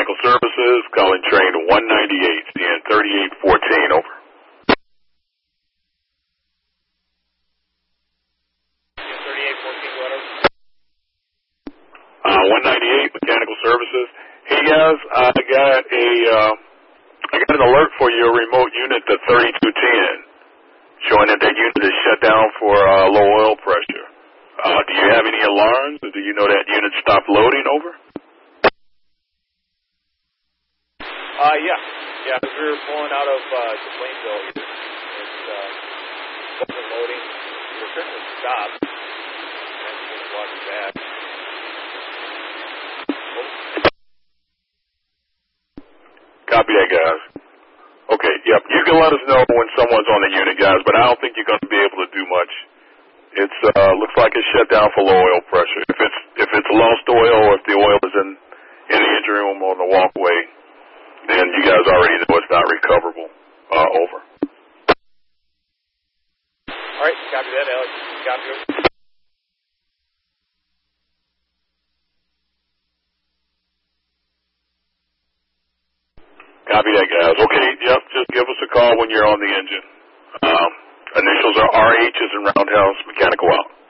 Mechanical Services, calling train 198, CN 3814, over. 198 Mechanical Services. Hey guys, I got an alert for your remote unit, the 3210, showing that unit is shut down for low oil pressure. Do you have any alarms, or do you know that unit stopped loading, over? Yeah, as we were pulling out of the Plainville, it wasn't loading. We were certainly stopped. And we just walked back. Copy that, guys. Okay, yep. You can let us know when someone's on the unit, guys, but I don't think you're going to be able to do much. It's looks like it's shut down for low oil pressure. If it's lost oil, or if the oil is in the engine room or on the walkway, then you guys already know it's not recoverable. Over. All right, copy that, Alex. Copy it. Copy that, guys. Okay, yep, just give us a call when you're on the engine. Initials are RH as in Roundhouse, Mechanical out.